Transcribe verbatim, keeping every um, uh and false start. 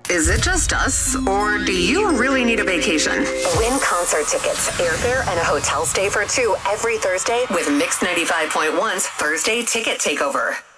Is it just us, or do you really need a vacation? Win concert tickets, airfare, and a hotel stay for two every Thursday with Mix ninety-five point one's Thursday Ticket Takeover.